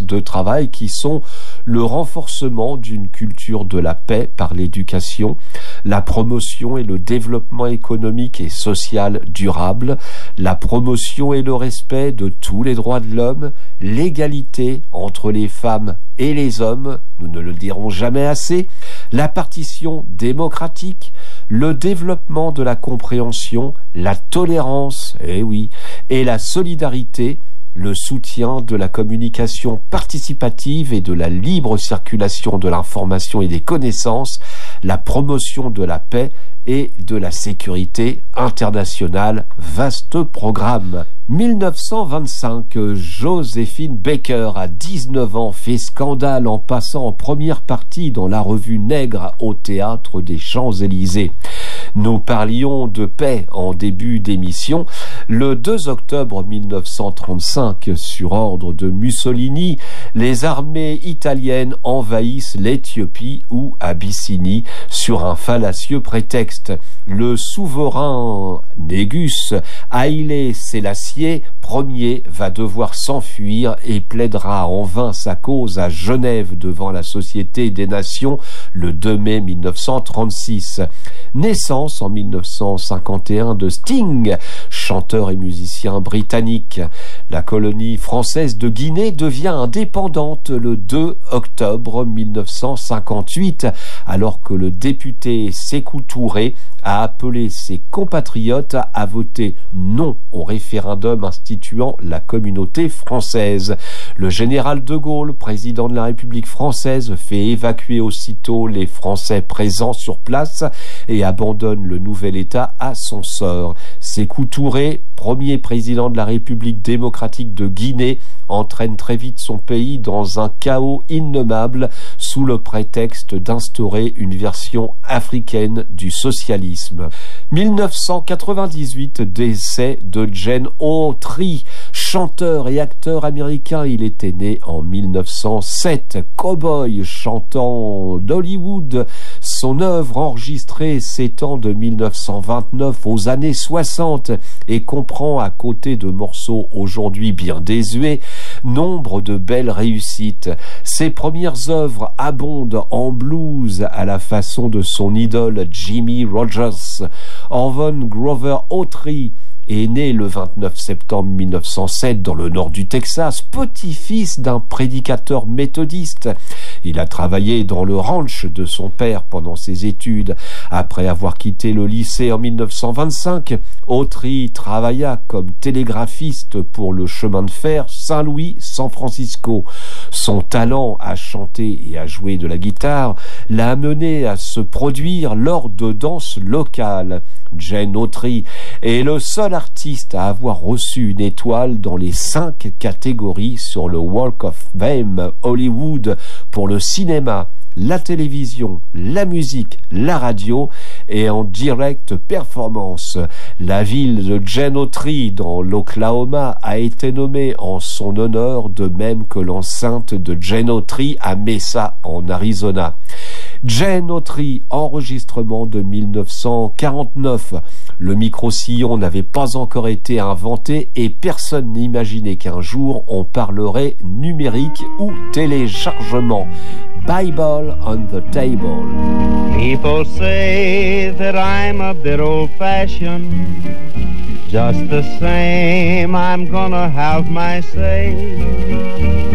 de travail qui sont le renforcement d'une culture de la paix par l'éducation, la promotion et le développement économique et social durable, la promotion et le respect de tous les droits de l'homme, l'égalité entre les femmes et les hommes, nous ne le dirons jamais assez, la partition démocratique, le développement de la compréhension, la tolérance, et la solidarité, le soutien de la communication participative et de la libre circulation de l'information et des connaissances, la promotion de la paix et de la sécurité internationale. Vaste programme. 1925, Joséphine Baker, à 19 ans, fait scandale en passant en première partie dans la revue Nègre au théâtre des Champs-Élysées. Nous parlions de paix en début d'émission. Le 2 octobre 1935, sur ordre de Mussolini, les armées italiennes envahissent l'Éthiopie ou Abyssinie sur un fallacieux prétexte. Le souverain Négus, Haïlé Sélassié Ier, va devoir s'enfuir et plaidera en vain sa cause à Genève devant la Société des Nations le 2 mai 1936. Naissance en 1951 de Sting, chanteur et musicien britannique. La colonie française de Guinée devient indépendante le 2 octobre 1958, alors que le député Sékou Touré a appelé ses compatriotes à voter non au référendum instituant la communauté française. Le général de Gaulle, président de la République française, fait évacuer aussitôt les Français présents sur place et abandonne le nouvel État à son sort. Sékou Touré, premier président de la République démocratique de Guinée, entraîne très vite son pays dans un chaos innommable sous le prétexte d'instaurer une version africaine du socialisme. 1998, décès de Gene Autry, chanteur et acteur américain. Il était né en 1907, cow-boy chantant d'Hollywood. Son œuvre enregistrée s'étend de 1929 aux années 60 et comprend, à côté de morceaux aujourd'hui bien désuets, nombre de belles réussites. Ses premières œuvres abondent en blues à la façon de son idole Jimmy Rogers. Orvon Grover Autry est né le 29 septembre 1907 dans le nord du Texas, petit-fils d'un prédicateur méthodiste. Il a travaillé dans le ranch de son père pendant ses études. Après avoir quitté le lycée en 1925, Autry travailla comme télégraphiste pour le chemin de fer Saint-Louis-San Francisco. Son talent à chanter et à jouer de la guitare l'a amené à se produire lors de danses locales. Gene Autry est le seul artiste à avoir reçu une étoile dans les 5 catégories sur le Walk of Fame Hollywood pour le cinéma, la télévision, la musique, la radio et en direct performance. La ville de Gene Autry dans l'Oklahoma a été nommée en son honneur, de même que l'enceinte de Gene Autry à Mesa en Arizona. Gene Autry, enregistrement de 1949. Le micro-sillon n'avait pas encore été inventé et personne n'imaginait qu'un jour on parlerait numérique ou téléchargement. Bible on the table. People say that I'm a bit old-fashioned. Just the same, I'm gonna have my say.